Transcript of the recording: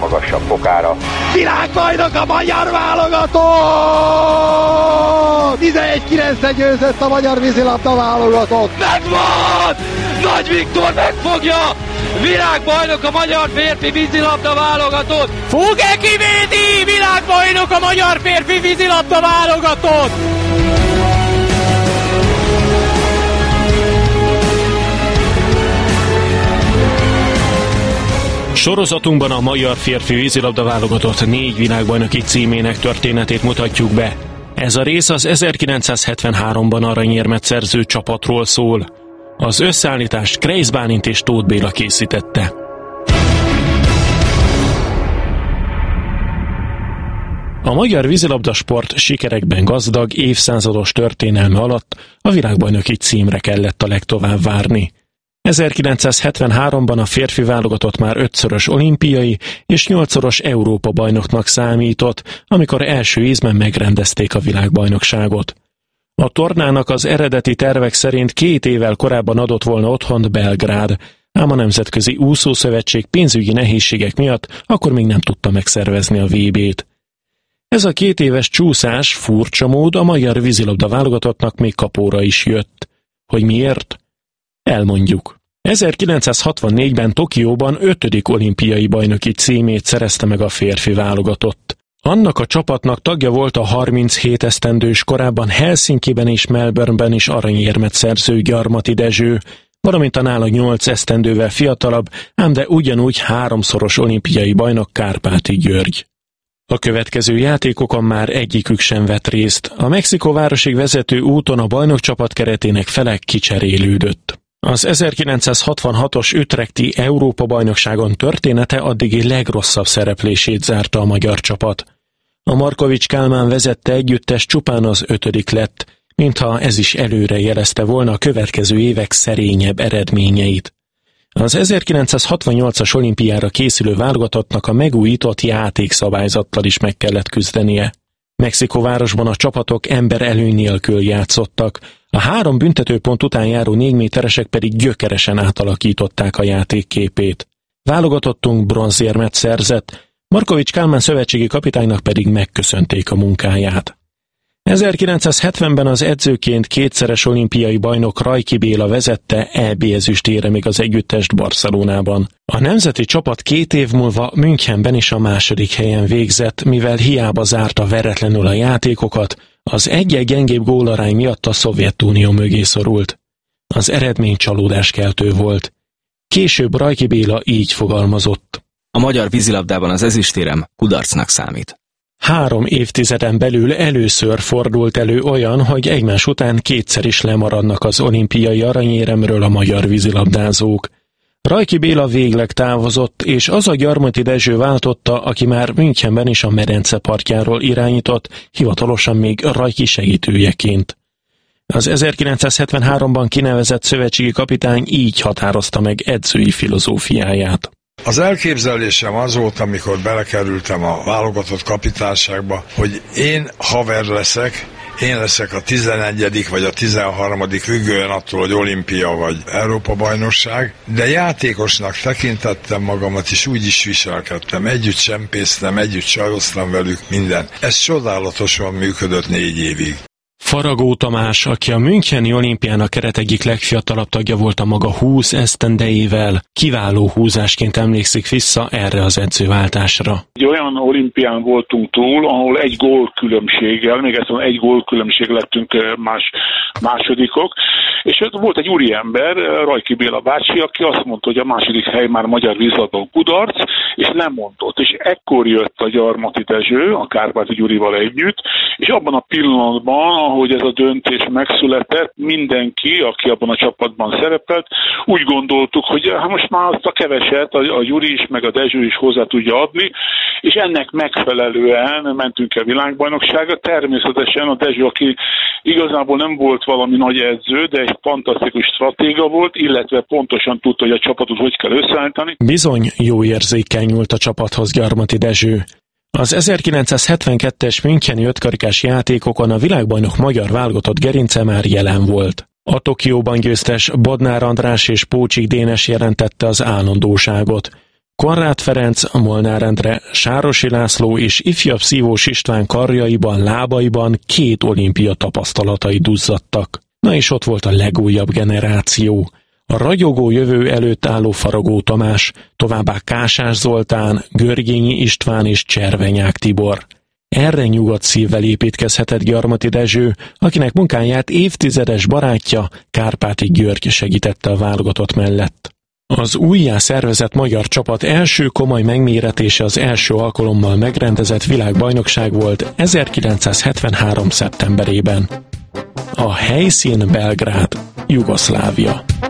legmagasabb fokára. Világbajnok a magyar válogatott! 11-9-re győzött a magyar vízilabda válogatott. Megvan! Nagy Viktor megfogja! Világbajnok a magyar férfi vízilabda válogatott! Fúge kivédi! Világbajnok a magyar férfi vízilabda válogatott! Sorozatunkban a magyar férfi vízilabda válogatott 4 világbajnoki címének történetét mutatjuk be. Ez a rész az 1973-ban aranyérmet szerző csapatról szól. Az összeállítást Kreisz Bálint és Tóth Béla készítette. A magyar vízilabdasport sikerekben gazdag, évszázados történelme alatt a világbajnoki címre kellett a legtovább várni. 1973-ban a férfi válogatott már 5-szörös olimpiai és 8-szoros Európa-bajnoknak számított, amikor első ízben megrendezték a világbajnokságot. A tornának az eredeti tervek szerint 2 évvel korábban adott volna otthont Belgrád, ám a Nemzetközi Úszószövetség pénzügyi nehézségek miatt akkor még nem tudta megszervezni a VB-t. Ez a 2 éves csúszás furcsa mód a magyar vízilabda válogatottnak még kapóra is jött. Hogy miért? Elmondjuk. 1964-ben Tokióban 5. olimpiai bajnoki címét szerezte meg a férfi válogatott. Annak a csapatnak tagja volt a 37 esztendős, korábban Helsinkiben és Melbourneben is aranyérmet szerző Gyarmati Dezső, valamint a nála 8 esztendővel fiatalabb, ám de ugyanúgy 3-szoros olimpiai bajnok Kárpáti György. A következő játékokon már egyikük sem vett részt. A Mexikóvárosig vezető úton a bajnokcsapat keretének fele kicserélődött. Az 1966-os Utrechti Európa-bajnokságon története addigi legrosszabb szereplését zárta a magyar csapat. A Markovics Kálmán vezette együttes csupán az 5. lett, mintha ez is előre jelezte volna a következő évek szerényebb eredményeit. Az 1968-as olimpiára készülő válogatottnak a megújított játékszabályzattal is meg kellett küzdenie. Mexikóvárosban a csapatok emberelőny nélkül játszottak, a 3 büntetőpont után járó 4 méteresek pedig gyökeresen átalakították a játék képét. Válogatottunk bronzérmet szerzett, Markovics Kálmán szövetségi kapitánynak pedig megköszönték a munkáját. 1970-ben az edzőként 2-szeres olimpiai bajnok Rajki Béla vezette EB ezüstére még az együttest Barcelonában. A nemzeti csapat 2 év múlva Münchenben is a 2. helyen végzett, mivel hiába zárta veretlenül a játékokat, az egyel gyengébb gólarány miatt a Szovjetunió mögé szorult. Az eredmény csalódáskeltő volt. Később Rajki Béla így fogalmazott. A magyar vízilabdában az ezüstérem kudarcnak számít. 3 évtizeden belül először fordult elő olyan, hogy egymás után 2-szer is lemaradnak az olimpiai aranyéremről a magyar vízilabdázók. Rajki Béla végleg távozott, és az a Gyarmati Dezső váltotta, aki már Münchenben is a medence partjáról irányított, hivatalosan még Rajki segítőjeként. Az 1973-ban kinevezett szövetségi kapitány így határozta meg edzői filozófiáját. Az elképzelésem az volt, amikor belekerültem a válogatott kapitányságba, hogy én haver leszek, én leszek a 11. vagy a 13. függően attól, hogy olimpia vagy Európa-bajnokság, de játékosnak tekintettem magamat, és úgy is viselkedtem. Együtt csempésztem, együtt csajoztam velük, minden. Ez csodálatosan működött 4 évig. Faragó Tamás, aki a Müncheni olimpiának keret egyik legfiatalabb tagja volt a maga 20 esztendejével, kiváló húzásként emlékszik vissza erre az edzőváltásra. Egy olyan olimpián voltunk túl, ahol 1 gól különbséggel, még ezt 1 gól különbség lettünk másodikok, és ott volt egy úriember, Rajki Béla bácsi, aki azt mondta, hogy a 2. hely már magyar vízilabda kudarc, és lemondott. És ekkor jött a Gyarmati Dezső, a Kárpáti Gyurival együtt, és abban a pillanatban, ahogy ez a döntés megszületett, mindenki, aki abban a csapatban szerepelt, úgy gondoltuk, hogy most már azt a keveset a Gyuri is, meg a Dezső is hozzá tudja adni, és ennek megfelelően mentünk el világbajnokságra. Természetesen a Dezső, aki igazából nem volt valami nagy edző, de egy fantasztikus stratéga volt, illetve pontosan tudta, hogy a csapatot hogy kell összeállítani. Bizony jó érzékkel nyúlt a csapathoz Gyarmati Dezső. Az 1972-es müncheni 5-karikás játékokon a világbajnok magyar válogatott gerince már jelen volt. A Tokióban győztes Bodnár András és Pócsik Dénes jelentette az állandóságot. Konrád Ferenc, Molnár Endre, Sárosi László és ifjabb Szívós István karjaiban, lábaiban 2 olimpia tapasztalatai duzzadtak. Na és ott volt a legújabb generáció. A ragyogó jövő előtt álló Faragó Tamás, továbbá Kásás Zoltán, Görgényi István és Cservenyák Tibor. Erre nyugodt szívvel építkezhetett Gyarmati Dezső, akinek munkáját évtizedes barátja, Kárpáti György segítette a válogatott mellett. Az újjá szervezett magyar csapat első komoly megméretése az első alkalommal megrendezett világbajnokság volt 1973. szeptemberében. A helyszín Belgrád, Jugoszlávia.